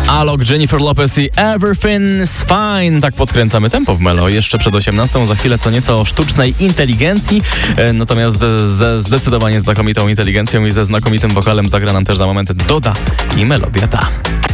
Alok, Jennifer Lopez i Everything's Fine. Tak podkręcamy tempo w Melo. Jeszcze przed 18. Za chwilę co nieco o sztucznej inteligencji. Natomiast ze zdecydowanie znakomitą inteligencją i ze znakomitym wokalem zagra nam też za moment Doda i Melodia Ta.